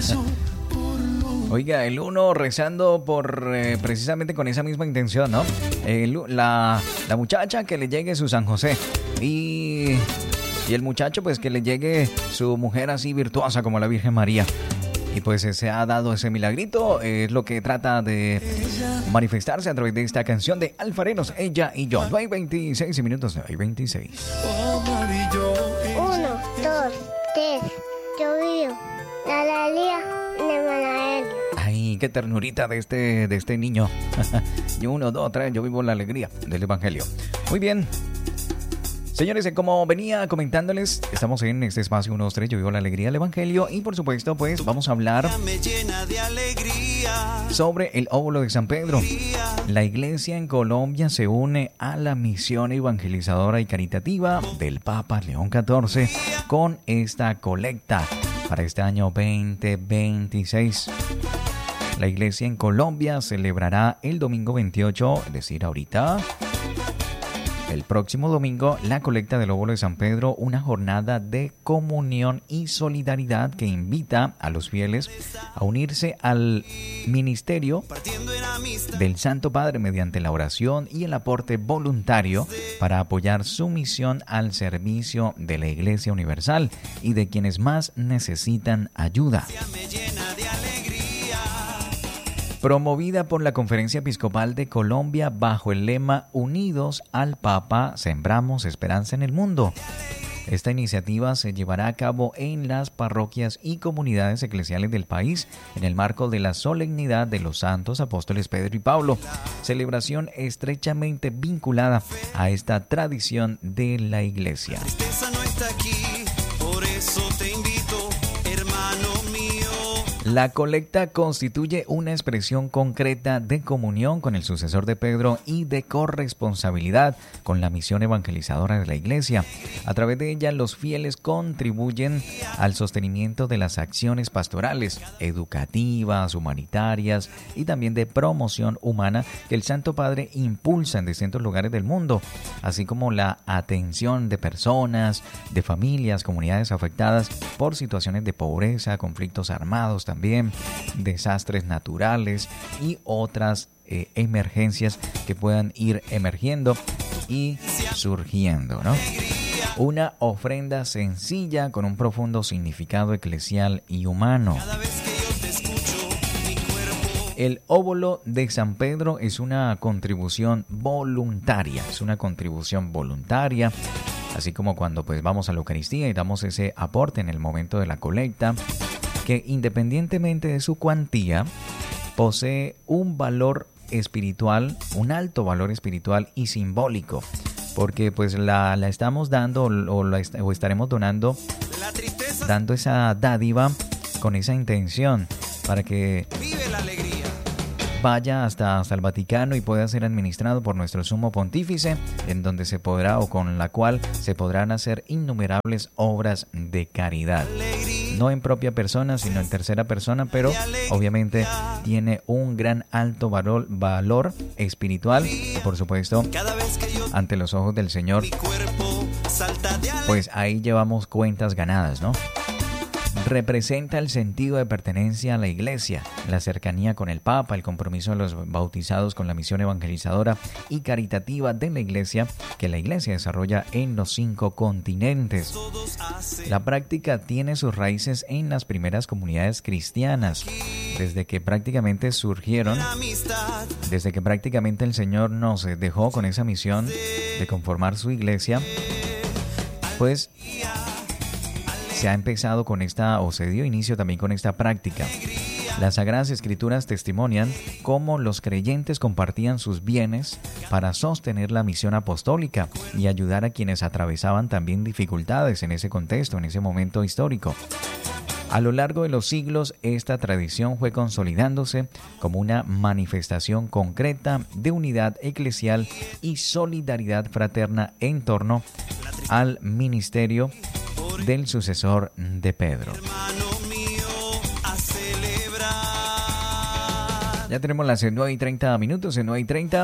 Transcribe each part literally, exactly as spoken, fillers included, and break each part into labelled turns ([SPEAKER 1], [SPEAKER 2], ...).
[SPEAKER 1] Oiga, el uno rezando por eh, precisamente con esa misma intención, ¿no? El, la, la muchacha que le llegue su San José y, y el muchacho pues que le llegue su mujer así virtuosa como la Virgen María. Y pues se ha dado ese milagrito, es lo que trata de manifestarse a través de esta canción de Alfareros, Ella y Yo. No hay veintiséis minutos, no hay veintiséis.
[SPEAKER 2] Uno, dos, tres, yo vivo la alegría de Manael.
[SPEAKER 1] Ay, qué ternurita de este, de este niño. Y uno, dos, tres, yo vivo la alegría del Evangelio. Muy bien. Señores, como venía comentándoles, estamos en este espacio uno, dos, tres, yo vivo la alegría del Evangelio y por supuesto pues vamos a hablar sobre el óvulo de San Pedro. La iglesia en Colombia se une a la misión evangelizadora y caritativa del Papa León catorce con esta colecta para este año veinte veintiséis. La iglesia en Colombia celebrará el domingo veintiocho, es decir, ahorita... el próximo domingo, la colecta del óvulo de San Pedro, una jornada de comunión y solidaridad que invita a los fieles a unirse al ministerio del Santo Padre mediante la oración y el aporte voluntario para apoyar su misión al servicio de la Iglesia Universal y de quienes más necesitan ayuda. Promovida por la Conferencia Episcopal de Colombia bajo el lema Unidos al Papa, sembramos esperanza en el mundo. Esta iniciativa se llevará a cabo en las parroquias y comunidades eclesiales del país en el marco de la solemnidad de los santos apóstoles Pedro y Pablo, celebración estrechamente vinculada a esta tradición de la Iglesia. La colecta constituye una expresión concreta de comunión con el sucesor de Pedro y de corresponsabilidad con la misión evangelizadora de la Iglesia. A través de ella, los fieles contribuyen al sostenimiento de las acciones pastorales, educativas, humanitarias y también de promoción humana que el Santo Padre impulsa en distintos lugares del mundo, así como la atención de personas, de familias, comunidades afectadas por situaciones de pobreza, conflictos armados también. También desastres naturales y otras eh, emergencias que puedan ir emergiendo y surgiendo, ¿no? Una ofrenda sencilla con un profundo significado eclesial y humano. El óvulo de San Pedro es una contribución voluntaria, es una contribución voluntaria, así como cuando pues vamos a la Eucaristía y damos ese aporte en el momento de la colecta, que independientemente de su cuantía, posee un valor espiritual, un alto valor espiritual y simbólico, porque pues la, la estamos dando o, la est- o estaremos donando, dando esa dádiva con esa intención para que vaya hasta, hasta el Vaticano y pueda ser administrado por nuestro sumo pontífice, en donde se podrá o con la cual se podrán hacer innumerables obras de caridad. No en propia persona, sino en tercera persona, pero obviamente tiene un gran alto valor, valor espiritual y por supuesto ante los ojos del Señor, pues ahí llevamos cuentas ganadas, ¿no? Representa el sentido de pertenencia a la Iglesia, la cercanía con el Papa, el compromiso de los bautizados con la misión evangelizadora y caritativa de la Iglesia que la Iglesia desarrolla en los cinco continentes. La práctica tiene sus raíces en las primeras comunidades cristianas, desde que prácticamente surgieron, desde que prácticamente el Señor nos dejó con esa misión de conformar su Iglesia, pues se ha empezado con esta, o se dio inicio también con esta práctica. Las Sagradas Escrituras testimonian cómo los creyentes compartían sus bienes para sostener la misión apostólica y ayudar a quienes atravesaban también dificultades en ese contexto, en ese momento histórico. A lo largo de los siglos, esta tradición fue consolidándose como una manifestación concreta de unidad eclesial y solidaridad fraterna en torno al ministerio del sucesor de Pedro. Ya tenemos las nueve y treinta minutos, en nueve y treinta.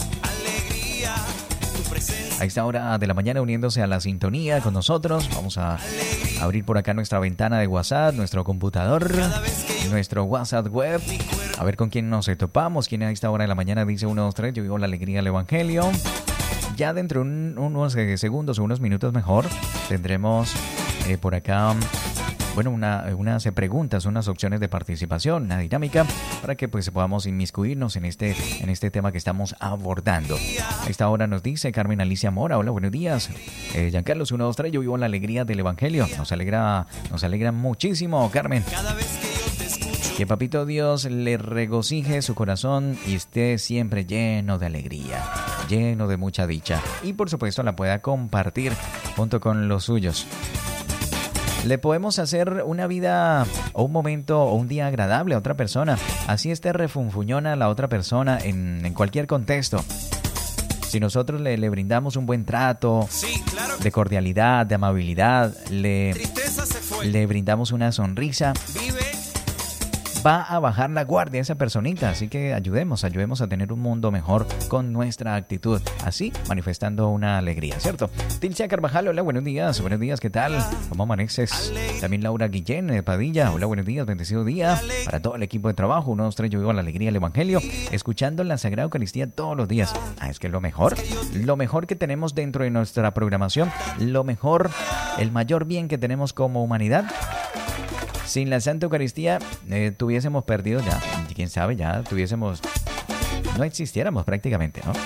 [SPEAKER 1] A esta hora de la mañana uniéndose a la sintonía con nosotros. Vamos a abrir por acá nuestra ventana de WhatsApp, nuestro computador. nuestro WhatsApp web. A ver con quién nos topamos. Quién a esta hora de la mañana dice uno, dos, tres, yo vivo la alegría del Evangelio. Ya dentro de un, unos eh, segundos o unos minutos mejor tendremos eh, por acá... Bueno, una, unas preguntas, unas opciones de participación, una dinámica para que pues podamos inmiscuirnos en este, en este tema que estamos abordando. A esta hora nos dice Carmen Alicia Mora, hola, buenos días. Eh, Giancarlos, uno, dos, tres, yo vivo en la alegría del Evangelio. Nos alegra, nos alegra muchísimo, Carmen. Que Papito Dios le regocije su corazón y esté siempre lleno de alegría, lleno de mucha dicha. Y por supuesto la pueda compartir junto con los suyos. Le podemos hacer una vida o un momento o un día agradable a otra persona. Así esté refunfuñona a la otra persona en, en cualquier contexto. Si nosotros le, le brindamos un buen trato, sí, claro, de cordialidad, de amabilidad, le, le brindamos una sonrisa, vive, va a bajar la guardia esa personita. Así que ayudemos, ayudemos a tener un mundo mejor con nuestra actitud. Así, manifestando una alegría, ¿cierto? Tilcia Carvajal, hola, buenos días. Buenos días, ¿qué tal? ¿Cómo amaneces? También Laura Guillén de Padilla, hola, buenos días, bendecido día. Para todo el equipo de trabajo, uno, dos, tres, yo vivo la alegría del Evangelio, escuchando la Sagrada Eucaristía todos los días. Ah, es que lo mejor, lo mejor que tenemos dentro de nuestra programación, lo mejor, el mayor bien que tenemos como humanidad. Sin la Santa Eucaristía eh, tuviésemos perdido ya, quién sabe, ya tuviésemos, no existiéramos prácticamente, ¿no?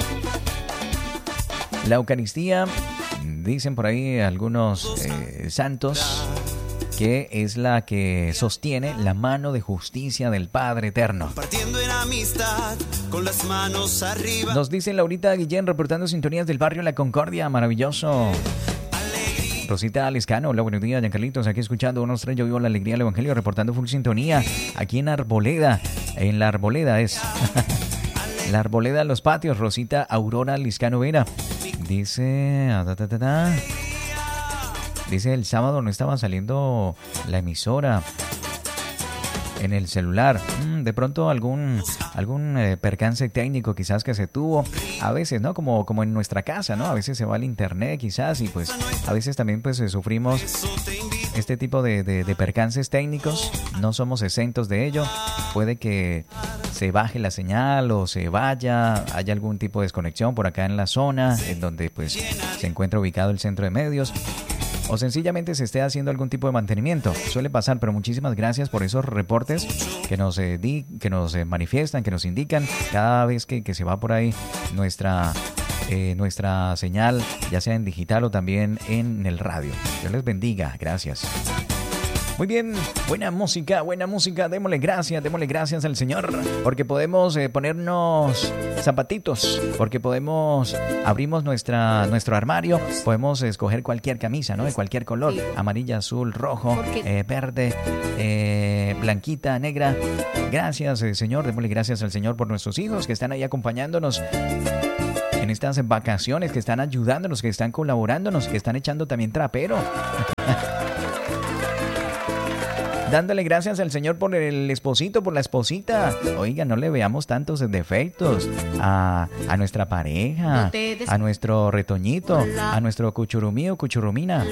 [SPEAKER 1] La Eucaristía, dicen por ahí algunos eh, santos, que es la que sostiene la mano de justicia del Padre Eterno. Partiendo en amistad, con las manos arriba. Nos dice Laurita Guillén, reportando sintonías del barrio La Concordia, maravilloso. Rosita Lescano, hola, buenos días, Giancarlitos, aquí escuchando unos tres, yo vivo la alegría del Evangelio, reportando full sintonía, aquí en Arboleda, en la Arboleda es, la Arboleda, Los Patios, Rosita Aurora Lescano Vera, dice, ta, ta, ta, ta. Dice, el sábado no estaba saliendo la emisora en el celular. Mm, de pronto algún algún eh, percance técnico quizás que se tuvo. A veces, ¿no? Como, como en nuestra casa, ¿no? A veces se va al internet quizás y pues a veces también pues sufrimos este tipo de, de, de percances técnicos. No somos exentos de ello. Puede que se baje la señal o se vaya, haya algún tipo de desconexión por acá en la zona en donde pues se encuentra ubicado el centro de medios. O sencillamente se esté haciendo algún tipo de mantenimiento. Suele pasar, pero muchísimas gracias por esos reportes que nos, eh, di, que nos eh, manifiestan, que nos indican cada vez que, que se va por ahí nuestra, eh, nuestra señal, ya sea en digital o también en el radio. Dios les bendiga. Gracias. Muy bien, buena música, buena música. Démosle gracias, démosle gracias al Señor, porque podemos eh, ponernos zapatitos, porque podemos, abrimos nuestra, nuestro armario, podemos escoger cualquier camisa, ¿no? De cualquier color, amarilla, azul, rojo, eh, verde, eh, blanquita, negra. Gracias, eh, Señor, démosle gracias al Señor por nuestros hijos que están ahí acompañándonos en estas vacaciones, que están ayudándonos, que están colaborándonos, que están echando también trapero. Dándole gracias al Señor por el esposito, por la esposita. Oiga, no le veamos tantos defectos a, a nuestra pareja, no des... a nuestro retoñito, Hola. a nuestro cuchurumío, cuchurumina.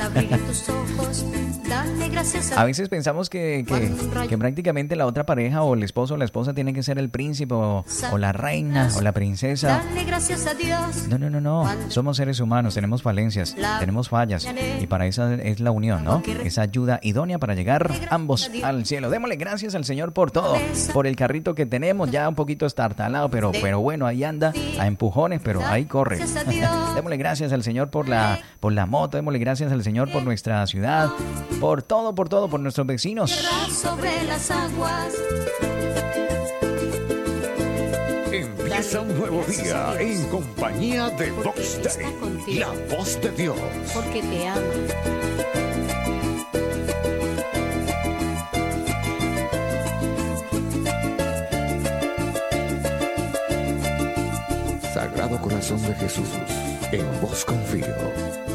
[SPEAKER 1] A veces pensamos que, que, que prácticamente la otra pareja o el esposo o la esposa tiene que ser el príncipe o, o la reina o la princesa. No, no, no, no. Somos seres humanos, tenemos falencias, tenemos fallas y para eso es la unión, ¿no? Esa ayuda idónea para llegar ambos al cielo. Démosle gracias al Señor por todo, por el carrito que tenemos, ya un poquito estartalado, pero, pero bueno, ahí anda, a empujones, pero ahí corre. Démosle gracias al Señor por la, por la moto, démosle gracias al Señor por nuestra ciudad, por todo, por todo, por nuestros vecinos.
[SPEAKER 3] Sobre las aguas.
[SPEAKER 4] Empieza un nuevo día en compañía de Vox Day, la voz de Dios.
[SPEAKER 3] Porque te amo.
[SPEAKER 4] Sagrado Corazón de Jesús, en vos confío.